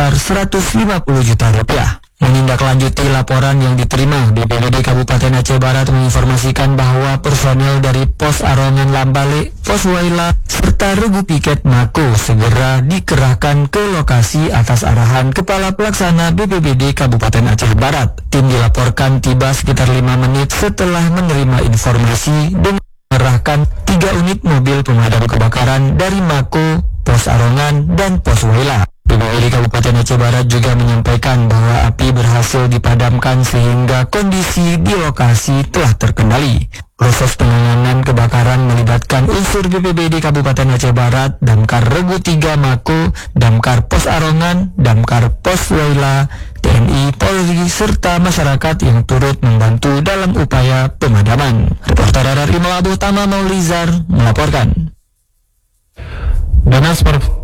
sebesar 150 juta rupiah. Menindaklanjuti laporan yang diterima, BPBD Kabupaten Aceh Barat menginformasikan bahwa personel dari Pos Arongan Lambale, Pos Waila, serta Regu Piket Mako segera dikerahkan ke lokasi atas arahan Kepala Pelaksana BPBD Kabupaten Aceh Barat. Tim dilaporkan tiba sekitar 5 menit setelah menerima informasi dengan mengerahkan 3 unit mobil pemadam kebakaran dari Mako, Pos Arongan, dan Pos Waila. BPBD Kabupaten Aceh Barat juga menyampaikan bahwa api berhasil dipadamkan sehingga kondisi di lokasi telah terkendali. Proses penanganan kebakaran melibatkan unsur BPBD Kabupaten Aceh Barat, Damkar Regu 3 Mako, Damkar Pos Arongan, Damkar Pos Waila, TNI, Polri, serta masyarakat yang turut membantu dalam upaya pemadaman. Reporter RRI Melabuh Tama Maulizar melaporkan.